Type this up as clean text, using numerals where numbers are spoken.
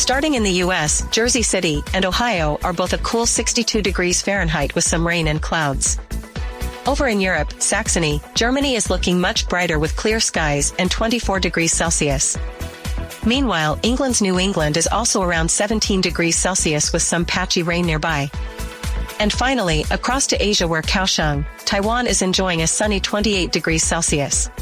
Starting in the US, Jersey City and Ohio are both a cool 62 degrees Fahrenheit with some rain and clouds. Over in Europe, Saxony, Germany is looking much brighter with clear skies and 24 degrees Celsius. Meanwhile, England's New England is also around 17 degrees Celsius with some patchy rain nearby. And finally, across to Asia where Kaohsiung, Taiwan is enjoying a sunny 28 degrees Celsius.